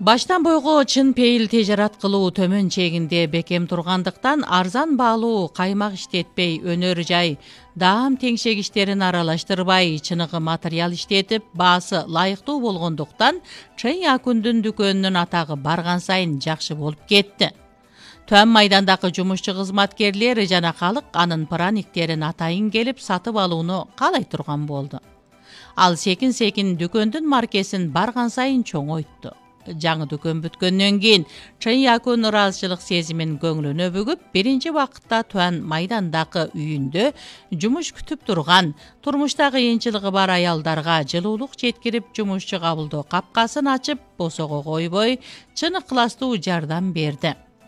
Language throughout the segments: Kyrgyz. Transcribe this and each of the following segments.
Баштан бойго чын пейил тежарат кылуу төмөн чегинде бекем тургандыктан арзан баалуу каймак иштетпей өнөр жай даам теңшегичтерин аралаштырбай чыныгы материал иштетип баасы лайыктуу болгондуктан Чын Якундун дүкөнүнүн атагы барган сайын жакшы болуп кетти. Төм майдандагы жумушчу кызматкерлер жана калык анын праниктерин атайын келип сатып алууну каалай турган болду. Ал секин дүкөндүн маркесин барган сайын чоңойтtu. Жаңы дүкөн бүткөндөн кийин Чын Якун ыраазычылык сезимин көңүлүнө бүгүп, биринчи убакытта Туан майдандагы үйүндө жумуш күтүп турган, турмушта кыйынчылыгы бар аялдарга жылуулук жеткирип, жумушчу кабылдоо капкасын ачып, босого койбой, чын ыкластуу жардам берди.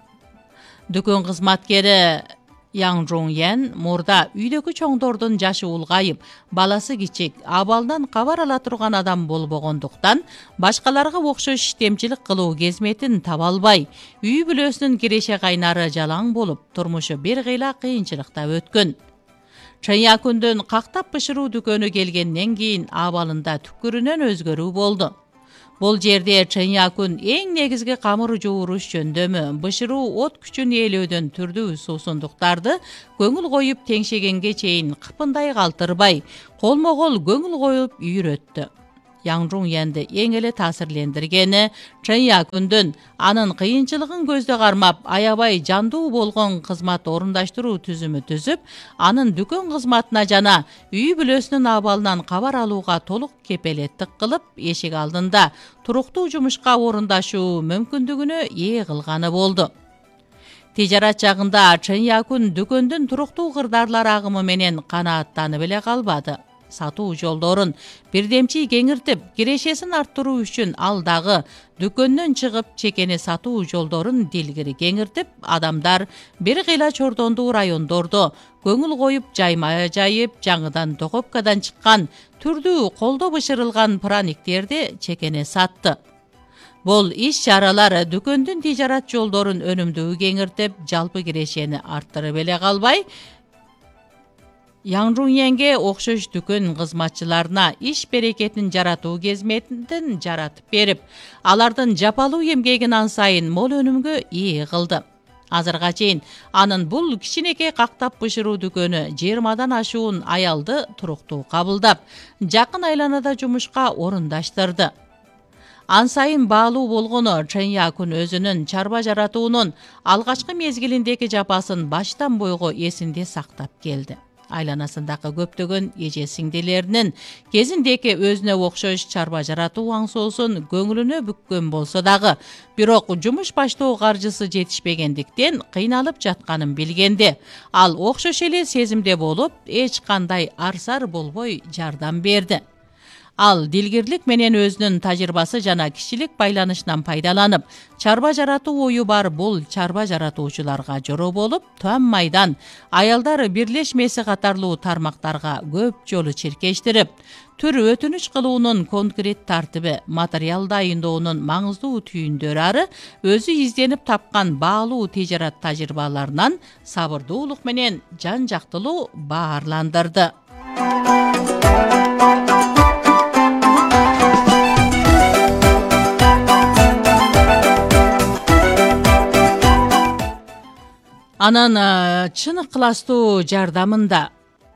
Дүкөн кызматкери Yang Jong-yen мурда үйдөгү чоңдордун жашы улгайып, баласы кичик, абалдан кабар ала турган адам болбогондуктан, башкаларга окшош иштемчилик кылуу кезметин таба албай, үй бүлөсүнүн киреше кайнары жалаң болуп, турмушу бир кыйла кыйынчылыкта өткөн. Чын Якундун кактап бышыруу дүкөнү келгенден кийин абалында түкүрүнөн өзгөрүү болду. Бул жерде Чын Якун эң негизги камыр жууруш жөндөмү, бышыруу от күчүн ээлөөдөн түрдүү суусундуктарды көңүл коюп теңшегенге чейин кыпындай калтырбай, колмо-кол көңүл коюп үйрөттү. Yang Jong-yenди эң эле таасирлендиргени Чын Якундун анын кыйынчылыгын көздө кармап, аябай жандуу болгон кызмат орундаштыруу түзүмү түзүп, анын дүкөн кызматына жана үй бүлөсүнүн абалынан кабар алууга толук кепелеттик кылып, эшик алдында туруктуу жумушка орундашуу мүмкүндүгүнө ээ кылганы болду. Тижарат жагында Чын Якун дүкөндүн туруктуу кырдаарлар агымы менен канааттанып эле калбады. Сатуу жолдорун бирдемчи кеңиртип, кирешесин арттыруу үчүн ал дагы дүкөндөн чыгып чекени сатуу жолдорун дилгири кеңиртип, адамдар бир кыйла чордондуу райондордо көңүл коюп жайма жайып, жаңыдан Токопкадан чыккан түрдүү колдо бышырылган праниктерди чекене сатты. Бул иш-чаралар дүкөндүн тижарат жолдорун өнүмдүү кеңиртип, жалпы кирешени арттырып эле калбай, Yang Jong-yenге окшош дүкөн кызматчыларына иш берекетин жаратуу кезметин жаратып берип, алардын жапалуу эмгегин ан сайын мол өнүмгө ээ кылды. Азырга чейин анын бул кичинекей кактап бышыруу дүкөнү 20дан ашуун аялды туруктуу кабылдап, жакын айланада жумушка орундаштырды. Ан сайын баалуу болгону Чын Якун өзүнүн чарба жаратуунун алгачкы мезгилиндеги жапасын баштан бойго эсинде сактап келди. Айланасындагы көптөгөн эже сиңдилеринин кезиндеки өзүнө окшош чарба жаратуу аңсоосун көңүлүнө бүккөн болсо дагы, бирок жумуш баштоо каржысы жетишпегендиктен кыйналып жатканын билгенде, ал окшош эле сезимде болуп, эч кандай арсар болбой жардам берди. Ал дилгирлик менен өзүнүн тажрыйбасы жана кишилик байланышынан пайдаланып, чарба жаратуу ою бар бул чарба жаратуучуларга жоро болуп, Туан майдан аялдар бирлешмеси катарлуу тармактарга көп жолу чиркештирип, түр өтүнүч кылуунун конкрет тартиби, материал дайындоонун маңыздуу түйүндөрү ары өзү изденип тапкан баалуу тижарат тажрыйбаларынан сабырдуулук менен жан жактылуу баарландырды. Анан чын ыкластуу жардамында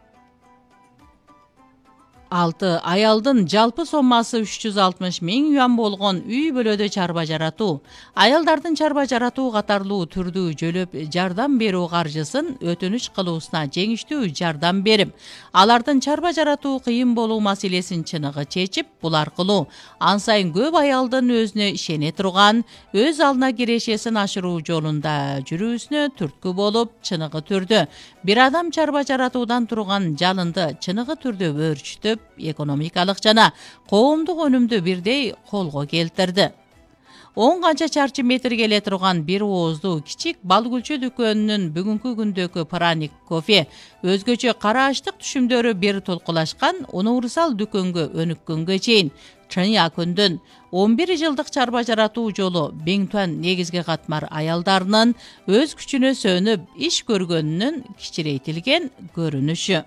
6 аялдын жалпы соммасы 360 миң юан болгон үй бүлөдө чарба жаратуу, аялдардын чарба жаратуу катарлуу түрдүү жөлөп жардам берүү каржысын өтүнүч кылуусуна жеңиштүү жардам берип, алардын чарба жаратуу кыйын болуу маселесин чыныгы чечип, бул аркылуу ан сайын көп аялдын өзүнө ишене турган, өз алдына кирешесин ашыруу жолунда жүрүүсүнө түрткү болуп, чыныгы түрдө бир адам чарба жаратуудан турган жалынды чыныгы түрдө өөрчүтүп, экономикалык жана коомдук өнүмдү бирдей колго келтирди. 10 канча чарчы метр келе турган бир ооздуу кичик балгүлчө дүкөнүнүн бүгүнкү күндөгү праник, кофе, өзгөчө карааштык түшүмдөрү бир толкулашкан универсал дүкөнгө өнүккөнгө чейин Чын Якундун 11 жылдык чарба жаратуу жолу Беңтуан негизги катмар аялдарынын өз күчүнө сөнүп иш көргөнүнүн кичирейтилген көрүнүшү.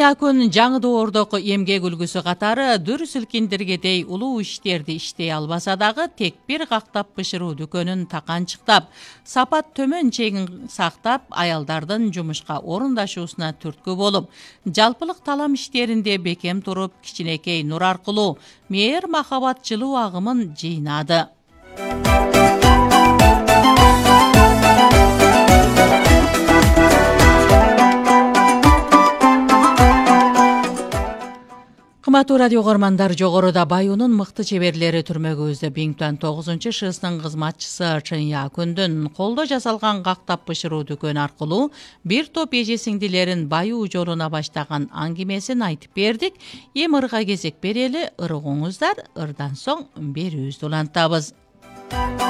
Якун жаңы доордок эмгек үлгүсү катары дүр силкиндиргедей улуу иштерди иштей албаса дагы тек бир кактап бышыруу дүкөнүн таканчыктап, сапат төмөн чегин сактап, аялдардын жумушка орундашуусуна түрткү болуп, жалпылык талам иштеринде бекем туруп, кичинекей нур аркылуу мээр махабат жылуу агымын жыйнады. Кымбаттуу радио көрмандар, жогоруда Баюунун мыкты чеберлери түрмөгүбүздө Бингтон 9-шысынын кызматчысы Чын Якундун колдо жасалган кактап бышыруу дүкөн аркылуу бир топ эже сиңдилерин баюу жолуна баштаган аңгемесин айтып бердик. Эми ырга кезек берели, ырыгыңыздар, ырдан соң берүүбүздү улантабыз.